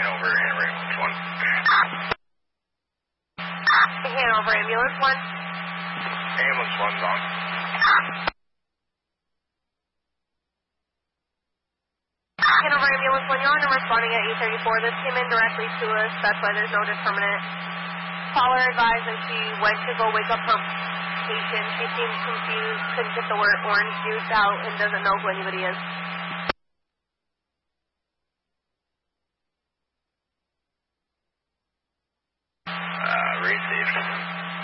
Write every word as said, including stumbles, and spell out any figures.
Hanover, Hanover Ambulance one. Hanover Ambulance one. Ambulance one's on. Hanover Ambulance one, you're on and responding at eight thirty-four. This came in directly to us. That's why there's no determinant. Caller advised that she went to go wake up her patient. She seems confused, couldn't get the word orange juice out, and doesn't know who anybody is.